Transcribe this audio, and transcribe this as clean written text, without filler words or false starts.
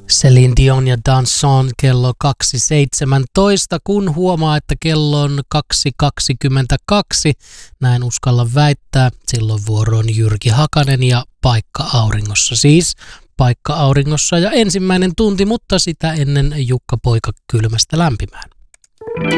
Celine Dion ja Danson kello 2.17, kun huomaa, että kello on 2.22. Näin uskalla väittää. Silloin vuoroon Jyrki Hakanen ja Paikka auringossa. Siis Paikka auringossa ja ensimmäinen tunti, mutta sitä ennen Jukka Poika kylmästä lämpimään.